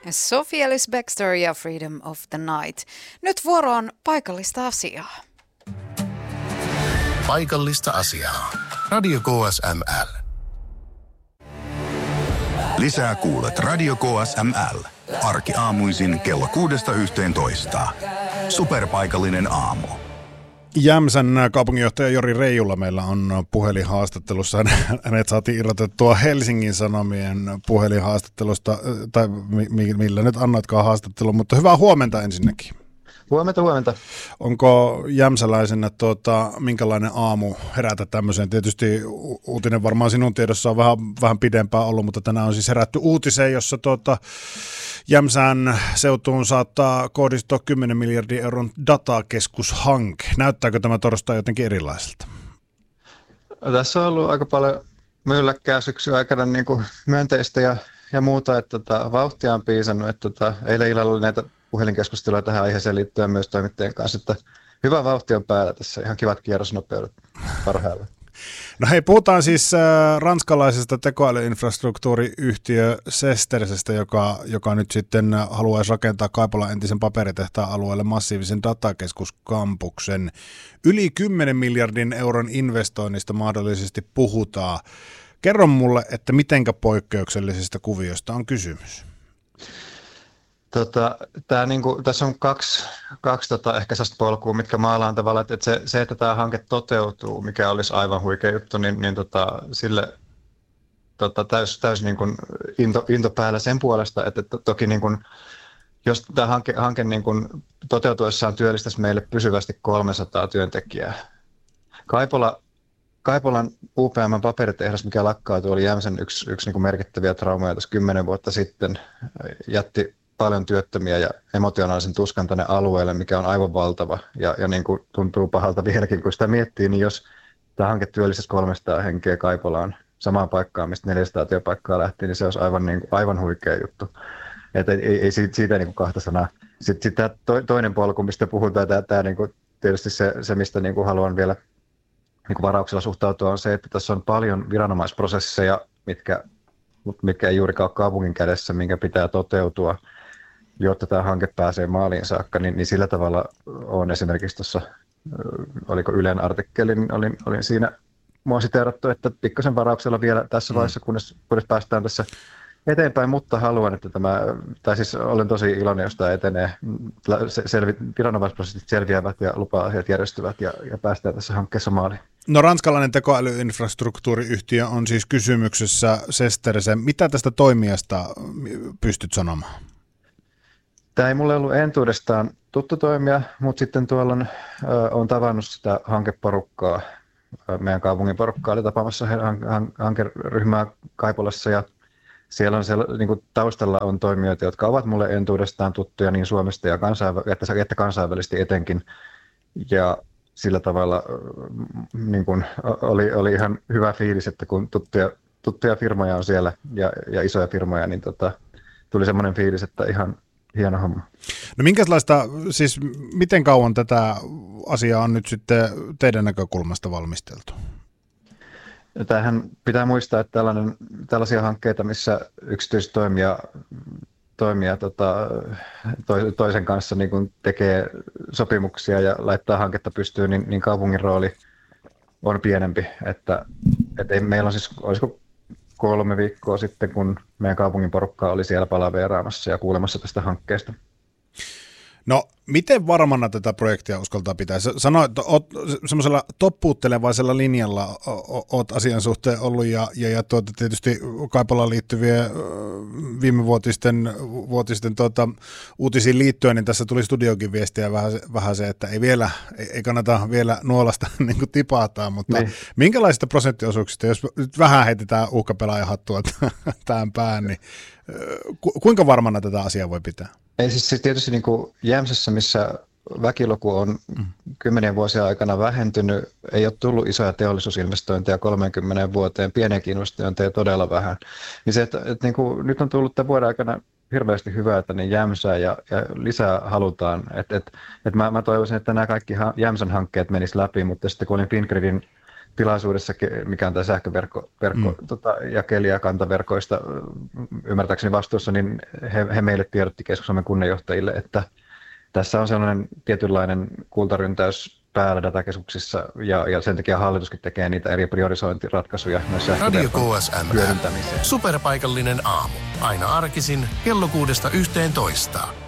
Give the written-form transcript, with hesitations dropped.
Sophie Ellis Bextor ja Freedom of the Night. Nyt vuoroon paikallista asiaa. Paikallista asiaa. Radio KSML. Lisää kuulet Radio KSML. Arkiaamuisin kello 6–11. Superpaikallinen aamu. Jämsän kaupunginjohtaja Jori Reijulla meillä on puhelinhaastattelussa. Hänet saatiin irrotettua Helsingin Sanomien puhelinhaastattelusta, tai millä nyt annoitkaan haastattelun, mutta hyvää huomenta ensinnäkin. Huomenta. Onko jämsäläisenä minkälainen aamu herätä tämmöiseen? Tietysti uutinen varmaan sinun tiedossa on vähän pidempään ollut, mutta tänään on siis herätty uutiseen, jossa Jämsän seutuun saattaa kohdistua 10 miljardin euron datakeskushanke. Näyttääkö tämä torstai jotenkin erilaiselta? Tässä on ollut aika paljon mylläkkää syksyn aikana niin kuin myönteistä ja muuta, että vauhtia on piisannut. Että eilen illalla oli näitä puhelinkeskustelua tähän aiheeseen liittyen myös toimittajien kanssa, että hyvä vauhti on päällä tässä, ihan kivat kierrosnopeudet parhaillaan. No hei, puhutaan siis ranskalaisesta tekoälyinfrastruktuuriyhtiö Sestersestä, joka nyt sitten haluaisi rakentaa Kaipolan entisen paperitehtaan alueelle massiivisen datakeskuskampuksen. Yli 10 miljardin euron investoinnista mahdollisesti puhutaan. Kerro mulle, että mitenkä poikkeuksellisesta kuviosta on kysymys? Tässä on kaksi ehkä sellaista polkua, mitkä maalaan tavallaan, että se, että tämä hanke toteutuu, mikä olisi aivan huikea juttu, niin sille täys niin kuin into päällä sen puolesta, että toki niin kuin, jos tämä hanke niin kuin toteutuessaan työllistäisi meille pysyvästi 300 työntekijää. Kaipolan UPM:n paperitehdas, mikä lakkautui, oli Jämsän yksi niin kuin merkittäviä traumoja tuossa 10 vuotta sitten, jätti paljon työttömiä ja emotionaalisen tuskan tänne alueelle, mikä on aivan valtava ja niin kuin tuntuu pahalta vieläkin, kun sitä miettii, niin jos tämä hanke työllistäisi 300 henkeä Kaipolaan samaan paikkaan, mistä 400 työpaikkaa lähti, niin se olisi aivan huikea juttu. Että ei siitä niin kuin kahta sanaa. Sitten tämä toinen polku, mistä puhutaan, tämä niin kuin tietysti se mistä niin kuin haluan vielä niin kuin varauksella suhtautua, on se, että tässä on paljon viranomaisprosesseja, mitkä ei juurikaan ole kaupungin kädessä, minkä pitää toteutua, jotta tämä hanke pääsee maaliin saakka, niin sillä tavalla on esimerkiksi tuossa, oliko Ylen artikkeli, niin olin siinä mua siteerattu, että pikkasen varauksella vielä tässä vaiheessa, kunnes päästään tässä eteenpäin, mutta haluan, että olen tosi iloinen, jos tämä etenee, viranomaisprosessit selviävät ja lupa-asiat järjestyvät ja päästään tässä hankkeessa maaliin. No ranskalainen tekoälyinfrastruktuuriyhtiö on siis kysymyksessä Sesterse. Mitä tästä toimijasta pystyt sanomaan? Tämä ei mulle ollut entuudestaan tuttu toimija, mutta sitten tuolla on tavannut sitä hankeporukkaa. Meidän kaupungin porukkaa oli tapaamassa hankeryhmää Kaipolassa ja siellä on niin kuin taustalla on toimijoita, jotka ovat mulle entuudestaan tuttuja niin Suomesta ja että kansainvälisesti etenkin. Ja sillä tavalla niin kuin oli ihan hyvä fiilis, että kun tuttuja firmoja on siellä ja isoja firmoja, niin tuli semmoinen fiilis, että ihan hieno homma. No miten kauan tätä asiaa on nyt sitten teidän näkökulmasta valmisteltu? Tämähän pitää muistaa, että tällaisia hankkeita, missä yksityistoimija toisen kanssa niin kun tekee sopimuksia ja laittaa hanketta pystyyn, niin kaupungin rooli on pienempi. Että meillä on siis, olisiko 3 viikkoa sitten, kun meidän kaupungin porukka oli siellä palaveeraamassa ja kuulemassa tästä hankkeesta. No, miten varmana tätä projektia uskaltaa pitää? Sanoit, että olet semmoisella toppuuttelevaisella linjalla olet asian suhteen ollut ja tietysti Kaipolaan liittyviä viimevuotisten uutisiin liittyen, niin tässä tuli studiokin viestiä vähän se, että ei kannata vielä nuolasta niin kuin tipahtaa, mutta niin. Minkälaisista prosenttiosuuksista, jos nyt vähän heitetään uhkapelaajan hattua tähän päähän, niin kuinka varmana tätä asiaa voi pitää? Ei siis tietysti niin kuin Jämsässä, missä väkiluku on 10 vuosien aikana vähentynyt, ei ole tullut isoja teollisuusinvestointeja 30 vuoteen, pieniäkin investointeja todella vähän. Niin se, että niin kuin nyt on tullut tämän vuoden aikana hirveästi hyvää tänne Jämsään ja lisää halutaan. Mä toivoisin, että nämä kaikki Jämsän hankkeet menis läpi, mutta sitten kun olin Fingridin tilaisuudessa, mikä on tämä jakelija kantaverkoista ymmärtääkseni vastuussa, niin he meille tiedotti Keski-Suomen kunnanjohtajille, että tässä on sellainen tietynlainen kultaryntäys päällä datakeskuksissa ja sen takia hallituskin tekee niitä eri priorisointiratkaisuja myös Radio KSML. hyödyntämiseen. Superpaikallinen aamu. Aina arkisin kello 6–11.